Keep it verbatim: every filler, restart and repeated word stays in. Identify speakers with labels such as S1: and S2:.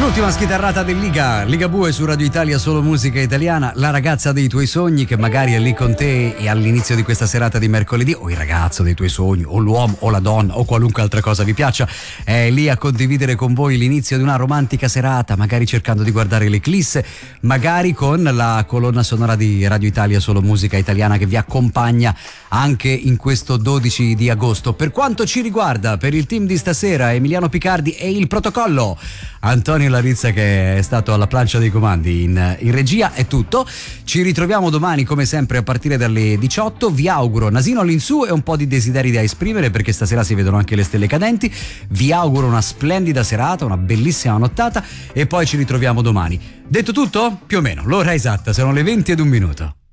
S1: L'ultima schitarrata del Liga, Ligabue su Radio Italia, solo musica italiana. La ragazza dei tuoi sogni che magari è lì con te e all'inizio di questa serata di mercoledì, o il ragazzo dei tuoi sogni, o l'uomo, o la donna, o qualunque altra cosa vi piaccia, è lì a condividere con voi l'inizio di una romantica serata, magari cercando di guardare l'eclisse, magari con la colonna sonora di Radio Italia, solo musica italiana, che vi accompagna anche in questo dodici di agosto. Per quanto ci riguarda, per il team di stasera, Emiliano Picardi e il protocollo, Antonio Larizza che è stato alla plancia dei comandi in, in regia, è tutto. Ci ritroviamo domani come sempre a partire dalle diciotto. Vi auguro nasino all'insù e un po' di desideri da esprimere, perché stasera si vedono anche le stelle cadenti. Vi auguro una splendida serata, una bellissima nottata, e poi ci ritroviamo domani. Detto tutto? Più o meno l'ora esatta, sono le venti ed un minuto.